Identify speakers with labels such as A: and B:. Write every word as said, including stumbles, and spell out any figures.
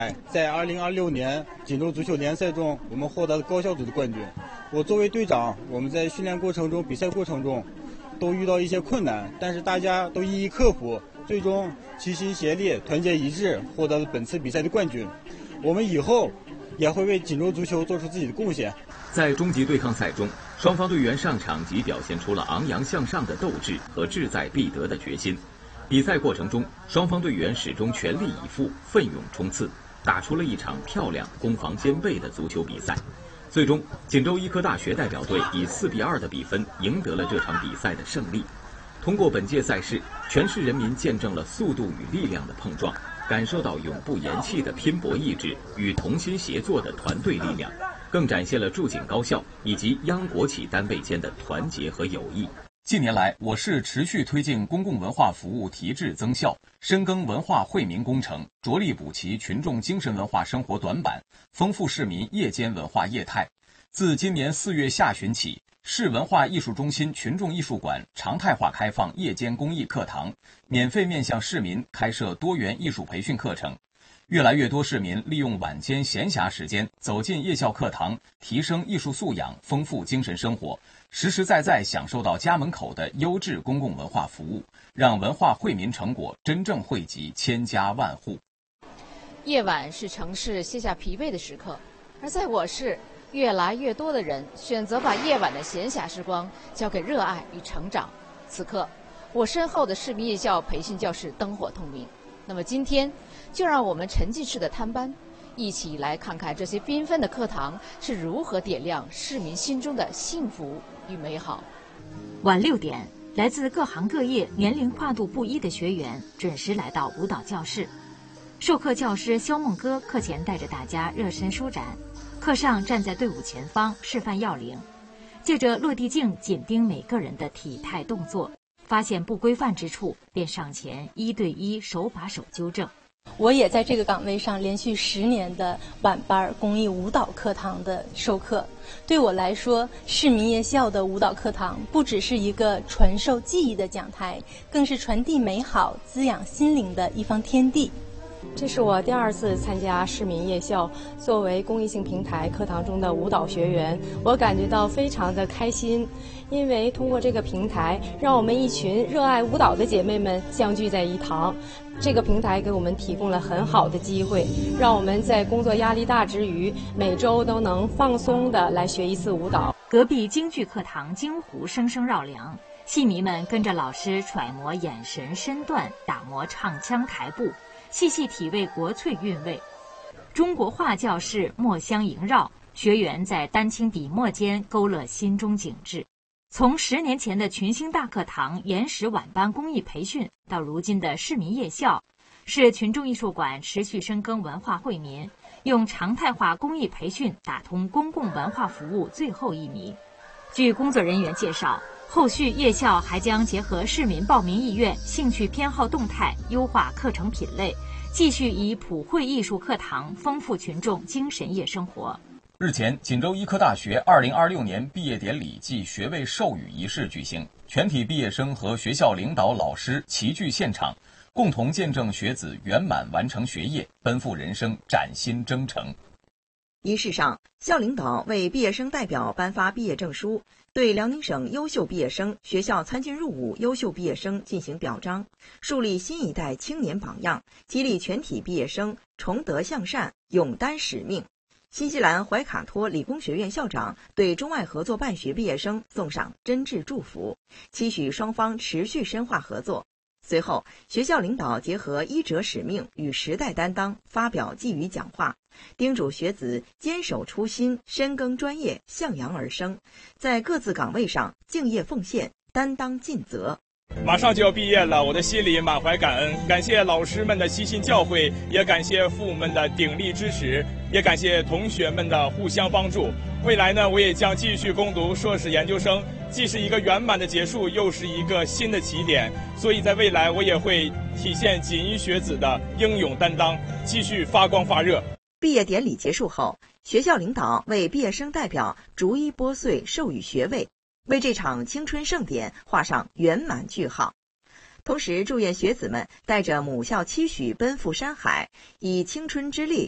A: 在二零二六年锦州足球联赛中，我们获得了高校组的冠军。我作为队长，我们在训练过程中、比赛过程中都遇到一些困难，但是大家都一一克服，最终齐心协力、团结一致，获得了本次比赛的冠军。我们以后也会为锦州足球做出自己的贡献。
B: 在终极对抗赛中，双方队员上场即表现出了昂扬向上的斗志和志在必得的决心。比赛过程中，双方队员始终全力以赴、奋勇冲刺，打出了一场漂亮、攻防兼备的足球比赛。最终，锦州医科大学代表队以四比二的比分赢得了这场比赛的胜利。通过本届赛事，全市人民见证了速度与力量的碰撞，感受到永不言弃的拼搏意志与同心协作的团队力量，更展现了驻锦高校以及央国企单位间的团结和友谊。近年来，我市持续推进公共文化服务提质增效，深耕文化惠民工程，着力补齐群众精神文化生活短板，丰富市民夜间文化业态。自今年四月下旬起，市文化艺术中心群众艺术馆常态化开放夜间公益课堂，免费面向市民开设多元艺术培训课程。越来越多市民利用晚间闲暇时间走进夜校课堂，提升艺术素养，丰富精神生活，实实在在享受到家门口的优质公共文化服务，让文化惠民成果真正惠及千家万户。
C: 夜晚是城市卸下疲惫的时刻，而在我市，越来越多的人选择把夜晚的闲暇时光交给热爱与成长。此刻，我身后的市民夜校培训教室灯火通明。那么今天，就让我们沉浸式的探班，一起来看看这些缤纷的课堂是如何点亮市民心中的幸福与美好。
D: 晚六点，来自各行各业、年龄跨度不一的学员准时来到舞蹈教室。授课教师肖梦歌课前带着大家热身舒展，课上站在队伍前方示范要领，借着落地镜紧盯每个人的体态动作，发现不规范之处，便上前一对一手把手纠正。
E: 我也在这个岗位上连续十年的晚班公益舞蹈课堂的授课。对我来说，市民夜校的舞蹈课堂不只是一个传授技艺的讲台，更是传递美好、滋养心灵的一方天地。
F: 这是我第二次参加市民夜校作为公益性平台课堂中的舞蹈学员，我感觉到非常的开心，因为通过这个平台，让我们一群热爱舞蹈的姐妹们相聚在一堂。这个平台给我们提供了很好的机会，让我们在工作压力大之余，每周都能放松的来学一次舞蹈。
D: 隔壁京剧课堂京胡声声绕梁，戏迷们跟着老师揣摩眼神身段，打磨唱腔台步，细细体味国粹韵味。中国画教室墨香萦绕，学员在丹青笔墨间勾勒心中景致。从十年前的群星大课堂延时晚班公益培训，到如今的市民夜校，市群众艺术馆持续深耕文化惠民，用常态化公益培训打通公共文化服务最后一谜。据工作人员介绍，后续夜校还将结合市民报名意愿、兴趣偏好动态，优化课程品类，继续以普惠艺术课堂丰富群众精神夜生活。
B: 日前，锦州医科大学二零二六年毕业典礼暨学位授予仪式举行，全体毕业生和学校领导老师齐聚现场，共同见证学子圆满完成学业，奔赴人生，崭新征程。
G: 仪式上，校领导为毕业生代表颁发毕业证书，对辽宁省优秀毕业生、学校参军入伍优秀毕业生进行表彰，树立新一代青年榜样，激励全体毕业生崇德向善，勇担使命。新西兰怀卡托理工学院校长对中外合作办学毕业生送上真挚祝福，期许双方持续深化合作。随后，学校领导结合医者使命与时代担当，发表寄语讲话，叮嘱学子坚守初心，深耕专业，向阳而生，在各自岗位上敬业奉献，担当尽责。
H: 马上就要毕业了，我的心里满怀感恩，感谢老师们的悉心教诲，也感谢父母们的鼎力支持，也感谢同学们的互相帮助。未来呢，我也将继续攻读硕士研究生，既是一个圆满的结束，又是一个新的起点。所以在未来，我也会体现锦衣学子的英勇担当，继续发光发热。
G: 毕业典礼结束后，学校领导为毕业生代表逐一拨穗授予学位，为这场青春盛典画上圆满句号。同时祝愿学子们带着母校期许奔赴山海，以青春之力